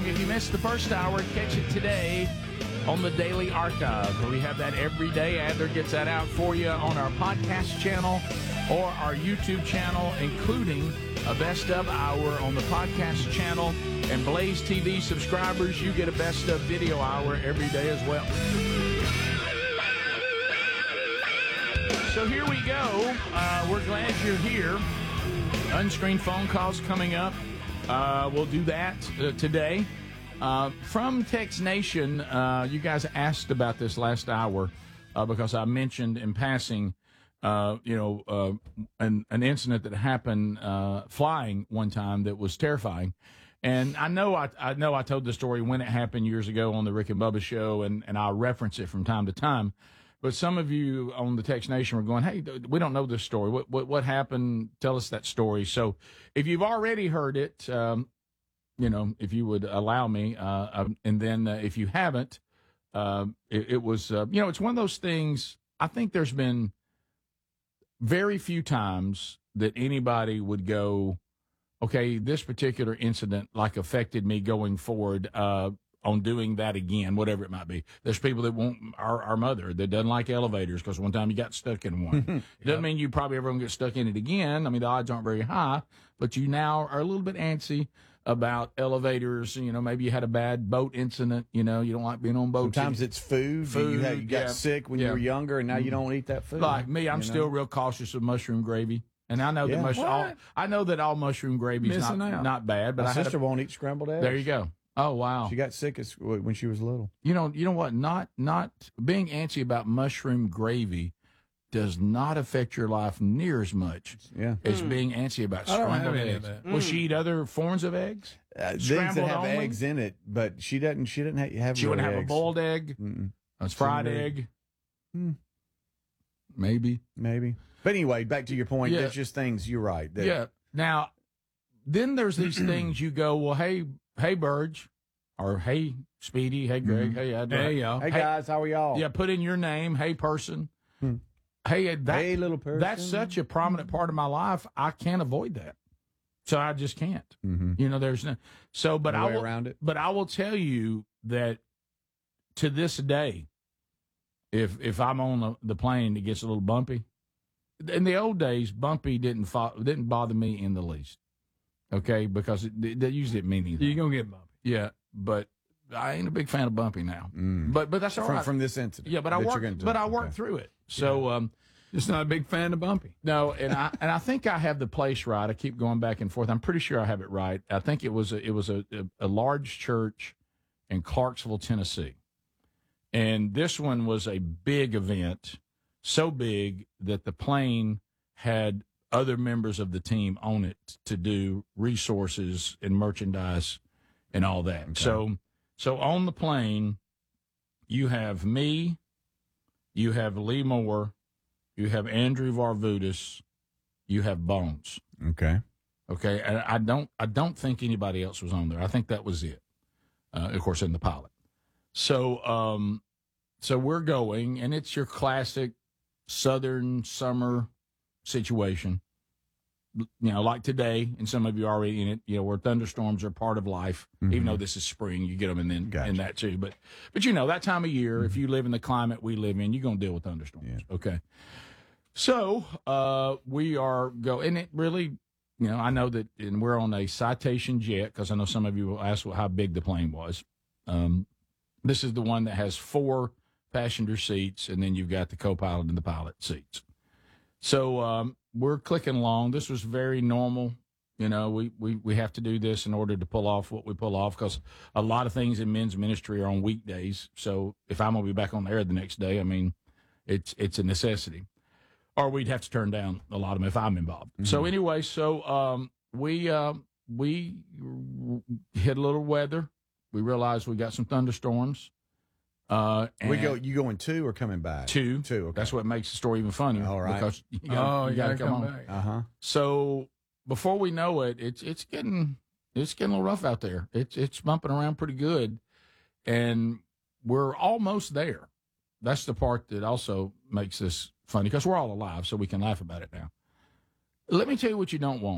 If you missed the first hour, catch it today on the Daily Archive, where we have that every day. Adler gets that out for you on our podcast channel or our YouTube channel, including a Best Of Hour on the podcast channel. And Blaze TV subscribers, you get a Best Of Video Hour every day as well. So here we go. We're glad you're here. Unscreened phone calls coming up. We'll do that today. From Text Nation, you guys asked about this last hour because I mentioned in passing, an incident that happened flying one time that was terrifying. And I know I told the story when it happened years ago on the Rick and Bubba show, and I'll reference it from time to time. But some of you on the Text Nation were going, hey, we don't know this story. What happened? Tell us that story. So if you've already heard it, if you would allow me, and then if you haven't, it was, it's one of those things. I think there's been very few times that anybody would go, okay, this particular incident affected me going forward, on doing that again, whatever it might be. There's people that won't, our mother, that doesn't like elevators because one time you got stuck in one. It doesn't mean you probably ever going to get stuck in it again. I mean, the odds aren't very high, but you now are a little bit antsy about elevators. Maybe you had a bad boat incident. You don't like being on boats. Sometimes it's food. You got sick when you were younger, and now you don't eat that food. Like me, I'm still real cautious of mushroom gravy. And I know that all mushroom gravy is not bad. But my sister won't eat scrambled eggs. There you go. Oh, wow. She got sick when she was little. You know what? Not being antsy about mushroom gravy does not affect your life near as much as being antsy about scrambled eggs. Will she eat other forms of eggs? Things that have eggs in it, but she doesn't have. She wouldn't have a boiled egg, a fried egg. Maybe. But anyway, back to your point. There's just things. You're right. Now, then there's these things you go, well, hey, Burge, or hey, Speedy, hey, Greg, hey, Adler. Hey, y'all. Hey, guys, how are y'all? Yeah, put in your name, hey, person. Hey, little person. That's such a prominent part of my life, I can't avoid that. So I just can't. There's no. So, but no way around it. But I will tell you that to this day, if I'm on the plane, it gets a little bumpy. In the old days, bumpy didn't bother me in the least. Okay, because it usually didn't mean anything. You're gonna get bumpy. Yeah, but I ain't a big fan of bumpy now. But that's all right. From this incident. Yeah, but I worked through it. So just not a big fan of bumpy. No, and I think I have the place right. I keep going back and forth. I'm pretty sure I have it right. I think it was a large church in Clarksville, Tennessee, and this one was a big event, so big that the plane had other members of the team on it to do resources and merchandise and all that. Okay. So on the plane, you have me, you have Lee Moore, you have Andrew Varvutis, you have Bones. Okay. And I don't think anybody else was on there. I think that was it. Of course, in the pilot. So we're going, and it's your classic Southern summer situation, like today, and some of you are already in it, where thunderstorms are part of life, even though this is spring, you get them in that too. But that time of year, if you live in the climate we live in, you're going to deal with thunderstorms. Yeah. Okay. So, we are and it really, I know that, and we're on a Citation jet, because I know some of you will ask how big the plane was. This is the one that has 4 passenger seats, and then you've got the co-pilot and the pilot seats. So we're clicking along. This was very normal. We have to do this in order to pull off what we pull off, because a lot of things in men's ministry are on weekdays. So if I'm going to be back on the air the next day, I mean, it's a necessity. Or we'd have to turn down a lot of them if I'm involved. So anyway, we hit a little weather. We realized we got some thunderstorms. You going 2 or coming back? 2. 2. Okay. That's what makes the story even funnier. All right. Because you got to come back. So before we know it, it's getting a little rough out there. It's bumping around pretty good, and we're almost there. That's the part that also makes this funny, because we're all alive, so we can laugh about it now. Let me tell you what you don't want.